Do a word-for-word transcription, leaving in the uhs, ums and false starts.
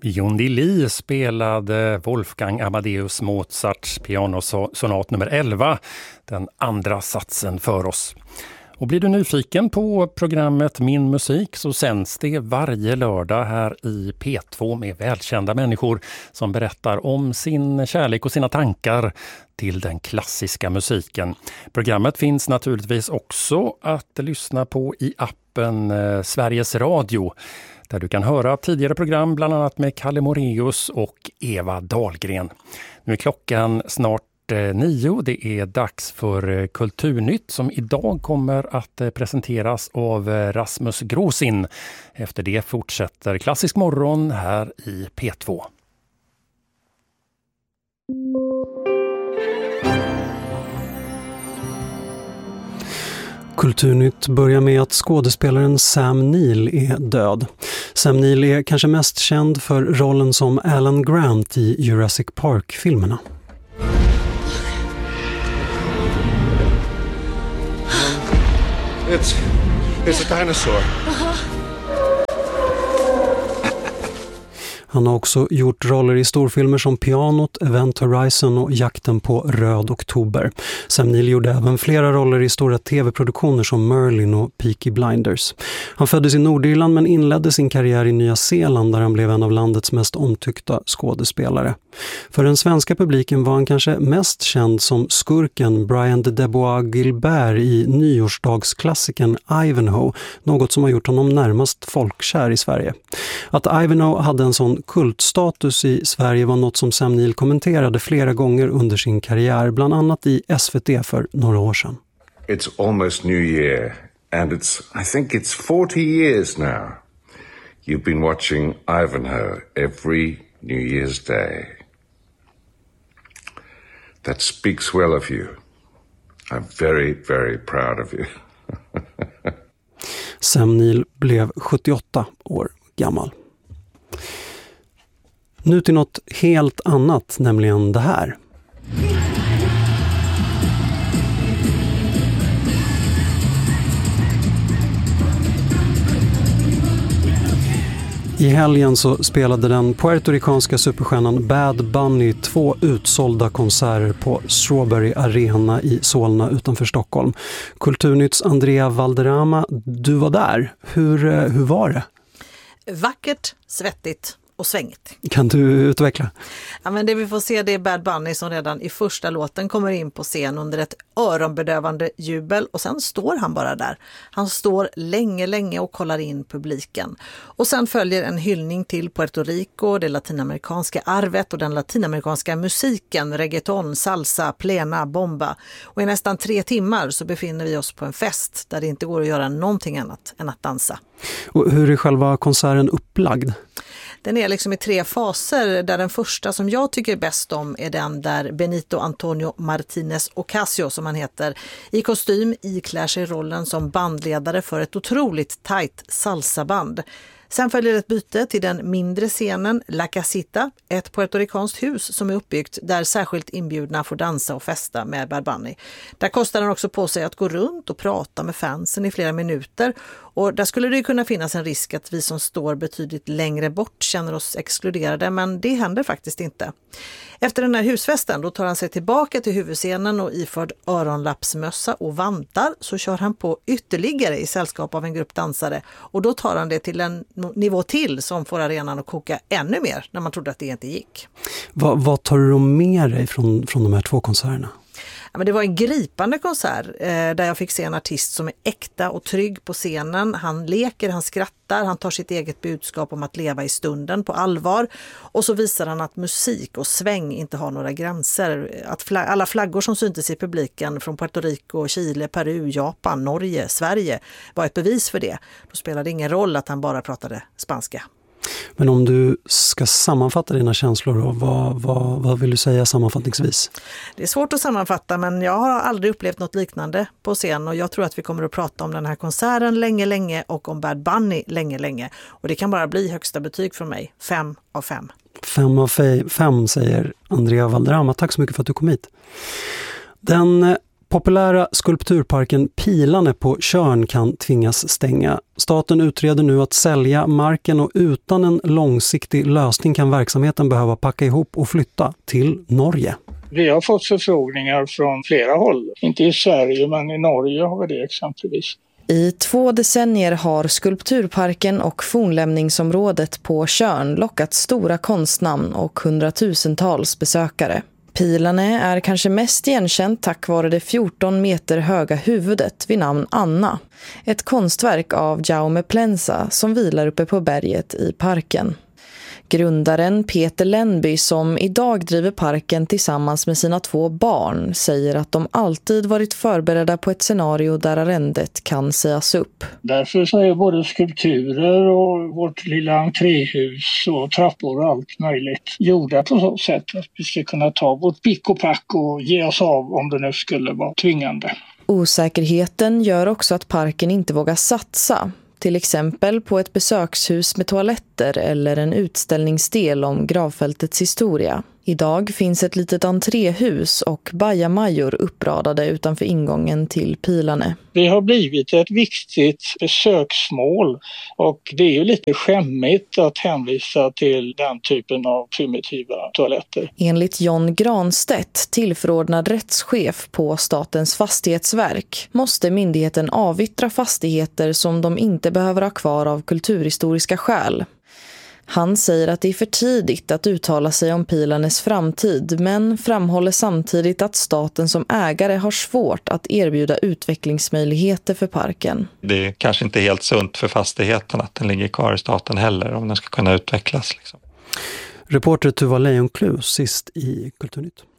Jon Lee spelade Wolfgang Amadeus Mozarts pianosonat nummer elva, den andra satsen för oss. Och blir du nyfiken på programmet Min musik så sänds det varje lördag här i P två med välkända människor som berättar om sin kärlek och sina tankar till den klassiska musiken. Programmet finns naturligtvis också att lyssna på i appen eh, Sveriges Radio, där du kan höra tidigare program bland annat med Kalle Moreus och Eva Dahlgren. Nu är klockan snart nio. Det är dags för Kulturnytt som idag kommer att presenteras av Rasmus Grosin. Efter det fortsätter Klassisk morgon här i P två. Kulturnytt börjar med att skådespelaren Sam Neill är död. Sam Neill är kanske mest känd för rollen som Alan Grant i Jurassic Park-filmerna. It's, it's a dinosaur. Han har också gjort roller i storfilmer som Pianot, Event Horizon och Jakten på Röd oktober. Sam Neill gjorde även flera roller i stora tv-produktioner som Merlin och Peaky Blinders. Han föddes i Nordirland men inledde sin karriär i Nya Zeeland där han blev en av landets mest omtyckta skådespelare. För den svenska publiken var han kanske mest känd som skurken Brian de Debois Gilbert i nyårsdagsklassikern Ivanhoe, något som har gjort honom närmast folkkär i Sverige. Att Ivanhoe hade en sån kultstatus i Sverige var något som Sam Neill kommenterade flera gånger under sin karriär, bland annat i S V T för några år sedan. It's almost New Year and it's, I think it's forty years now. You've been watching Ivanhoe every New Year's Day. That speaks well of you. I'm very, very proud of you. Sam Neill blev sjuttioåtta år gammal. Nu till något helt annat, nämligen det här. I helgen så spelade den puertoricanska superstjärnan Bad Bunny två utsålda konserter på Strawberry Arena i Solna utanför Stockholm. Kulturnytts Andrea Valderrama, du var där. Hur, hur var det? Vackert, svettigt och svängigt. Kan du utveckla? Ja, men det vi får se det är Bad Bunny som redan i första låten kommer in på scen under ett öronbedövande jubel och sen står han bara där. Han står länge, länge och kollar in publiken. Och sen följer en hyllning till Puerto Rico, det latinamerikanska arvet och den latinamerikanska musiken, reggaeton, salsa, plena, bomba. Och i nästan tre timmar så befinner vi oss på en fest där det inte går att göra någonting annat än att dansa. Och hur är själva konserten upplagd? Den är liksom i tre faser där den första som jag tycker bäst om är den där Benito Antonio Martinez Ocasio som han heter i kostym iklär sig rollen som bandledare för ett otroligt tajt salsaband. Sen följer ett byte till den mindre scenen La Casita, ett puertoricanskt hus som är uppbyggt där särskilt inbjudna får dansa och festa med Bad Bunny. Där kostar den också på sig att gå runt och prata med fansen i flera minuter och där skulle det kunna finnas en risk att vi som står betydligt längre bort känner oss exkluderade, men det händer faktiskt inte. Efter den här husfesten då tar han sig tillbaka till huvudscenen och iförd öronlappsmössa och vantar så kör han på ytterligare i sällskap av en grupp dansare och då tar han det till en nivå till som får arenan att koka ännu mer när man trodde att det inte gick. Vad, vad tar du med dig från, från de här två konserterna? Ja, men det var en gripande konsert eh, där jag fick se en artist som är äkta och trygg på scenen. Han leker, han skrattar, han tar sitt eget budskap om att leva i stunden på allvar. Och så visar han att musik och sväng inte har några gränser. Att flag- alla flaggor som syntes i publiken från Puerto Rico, Chile, Peru, Japan, Norge, Sverige var ett bevis för det. Då spelade det ingen roll att han bara pratade spanska. Men om du ska sammanfatta dina känslor då, vad, vad, vad vill du säga sammanfattningsvis? Det är svårt att sammanfatta, men jag har aldrig upplevt något liknande på scen och jag tror att vi kommer att prata om den här konserten länge, länge och om Bad Bunny länge, länge. Och det kan bara bli högsta betyg från mig, fem av fem. Fem av fem säger Andrea Valderrama. Tack så mycket för att du kom hit. Den Populära skulpturparken Pilane på Tjörn kan tvingas stänga. Staten utreder nu att sälja marken och utan en långsiktig lösning kan verksamheten behöva packa ihop och flytta till Norge. Vi har fått förfrågningar från flera håll, inte i Sverige men i Norge har vi det exempelvis. I två decennier har skulpturparken och fornlämningsområdet på Tjörn lockat stora konstnamn och hundratusentals besökare. Pilane är kanske mest igenkänt tack vare det fjorton meter höga huvudet vid namn Anna. Ett konstverk av Jaume Plensa som vilar uppe på berget i parken. Grundaren Peter Lennby, som idag driver parken tillsammans med sina två barn, säger att de alltid varit förberedda på ett scenario där arrendet kan sägas upp. Därför så är både skulpturer och vårt lilla entréhus och trappor och allt möjligt gjorda på så sätt att vi ska kunna ta vårt pick och pack och ge oss av om det nu skulle vara tvingande. Osäkerheten gör också att parken inte vågar satsa. Till exempel på ett besökshus med toaletter eller en utställningsdel om gravfältets historia. Idag finns ett litet entréhus och bajamajor uppradade utanför ingången till Pilane. Det har blivit ett viktigt besöksmål och det är ju lite skämmigt att hänvisa till den typen av primitiva toaletter. Enligt John Granstedt, tillförordnad rättschef på Statens fastighetsverk, måste myndigheten avyttra fastigheter som de inte behöver ha kvar av kulturhistoriska skäl. Han säger att det är för tidigt att uttala sig om Pilanes framtid, men framhåller samtidigt att staten som ägare har svårt att erbjuda utvecklingsmöjligheter för parken. Det är kanske inte helt sunt för fastigheten att den ligger kvar i staten heller om den ska kunna utvecklas. Liksom. Reporter Tuva Lejonklu sist i Kulturnytt.